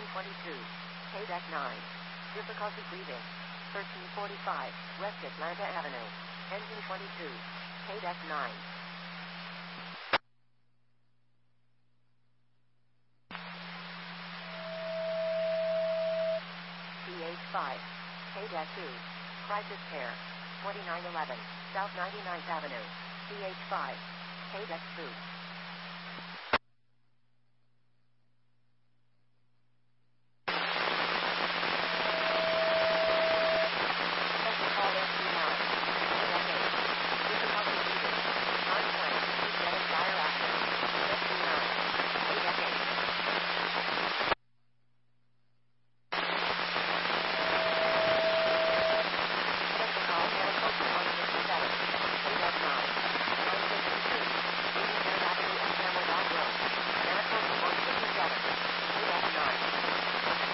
22. KDEC 9. Difficulty breathing. 1345, West Atlanta Avenue. Engine 22. KDEC 9. CH5. KDEC 2. Crisis Care. 2911, South 99th Avenue. CH5. KDEC 2.